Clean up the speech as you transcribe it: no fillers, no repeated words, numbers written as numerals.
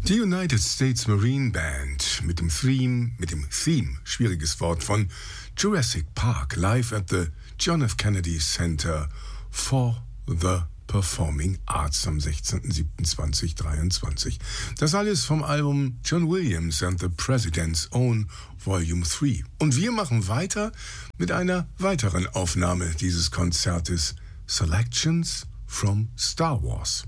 Die United States Marine Band mit dem Theme, schwieriges Wort, von Jurassic Park, live at the John F. Kennedy Center for the Performing Arts am 16.07.2023. Das alles vom Album John Williams and the President's Own Volume 3. Und wir machen weiter mit einer weiteren Aufnahme dieses Konzertes, Selections from Star Wars.